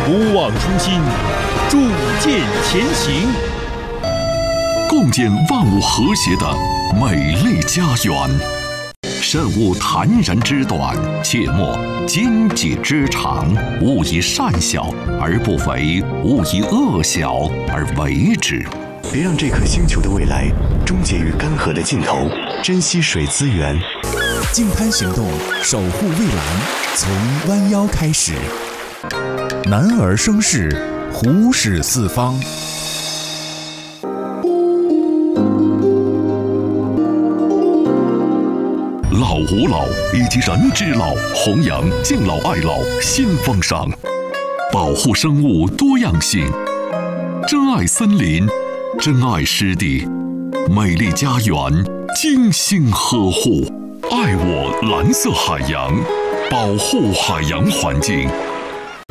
不忘初心，铸剑前行， 共建万物和谐的美丽家园。慎勿谄人之短，切莫奸己之长。勿以善小而不为，勿以恶小而为之。 别让这颗星球的未来终结于干涸的尽头，珍惜水资源。 净滩行动，守护蔚蓝，从弯腰开始。男儿生事，虎视四方。 老吾老以及人之老，弘扬敬老爱老新风尚，保护生物多样性，珍爱森林，珍爱湿地，美丽家园精心呵护，爱我蓝色海洋，保护海洋环境，